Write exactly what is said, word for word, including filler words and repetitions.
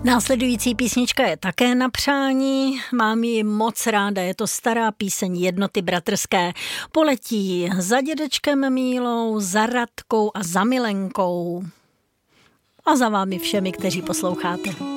Následující písnička je také na přání, mám ji moc ráda, je to stará píseň Jednoty bratrské. Poletí za dědečkem Mílou, za Radkou a za Milenkou. A za vámi všemi, kteří posloucháte.